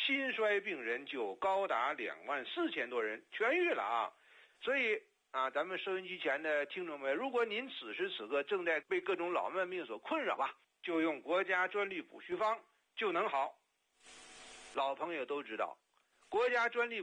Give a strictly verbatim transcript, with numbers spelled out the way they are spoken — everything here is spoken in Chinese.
心衰病人就高达两万四千多人痊愈了啊！所以啊，咱们收音机前的听众们，如果您此时此刻正在被各种老慢病所困扰吧，就用国家专利补虚方就能好。老朋友都知道，国家专利